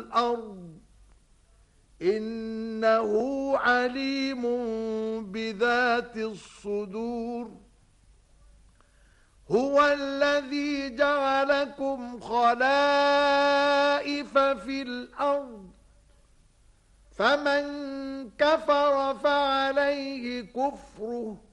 الأرض إنه عليم بذات الصدور هو الذي جعلكم خلائف في الأرض فمن كفر فعليه كفره